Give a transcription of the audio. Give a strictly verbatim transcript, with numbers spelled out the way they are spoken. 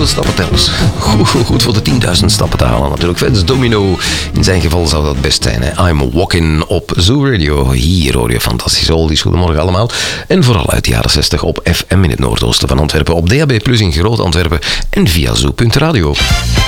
de stappen telt. Goed, goed, goed voor de tienduizend stappen te halen natuurlijk. Fats Domino, in zijn geval zou dat best zijn. Hè? I'm Walking op Zoo Radio. Hier hoor je fantastische oldies. Goedemorgen allemaal. En vooral uit de jaren zestig op F M in het noordoosten van Antwerpen. Op D A B plus in Groot Antwerpen en via zoo punt radio.